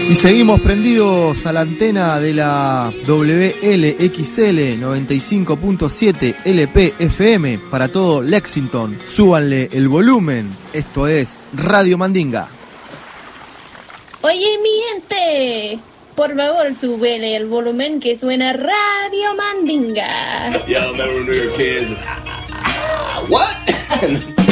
Y seguimos prendidos a la antena de la WLXL 95.7 LP-FM para todo Lexington. Súbanle el volumen. Esto es Radio Mandinga. Oye, mi gente, por favor, súbele el volumen que suena Radio Mandinga. Yo, remember when we were kids? What?